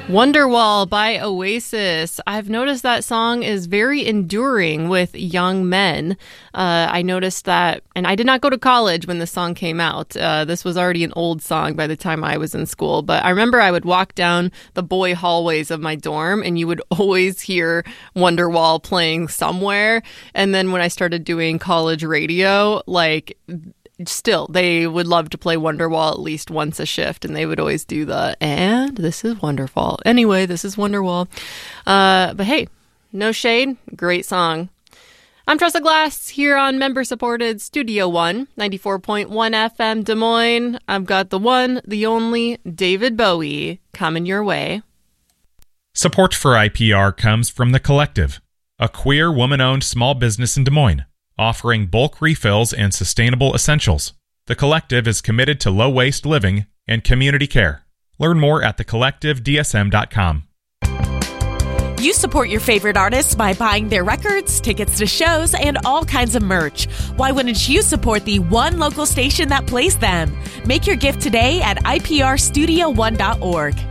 Wonderwall by Oasis. I've noticed that song is very enduring with young men. I noticed that, and I did not go to college when this song came out. This was already an old song by the time I was in school. But I remember I would walk down the boy hallways of my dorm, and you would always hear Wonderwall playing somewhere. And then when I started doing college radio, still, they would love to play Wonderwall at least once a shift, and they would always do and this is Wonderfall. Anyway, this is Wonderwall. But hey, no shade, great song. I'm Tressa Glass here on member-supported Studio One, 94.1 FM Des Moines. I've got the one, the only David Bowie coming your way. Support for IPR comes from The Collective, a queer woman-owned small business in Des Moines, offering bulk refills and sustainable essentials. The Collective is committed to low-waste living and community care. Learn more at thecollectivedsm.com. You support your favorite artists by buying their records, tickets to shows, and all kinds of merch. Why wouldn't you support the one local station that plays them? Make your gift today at iprstudio1.org.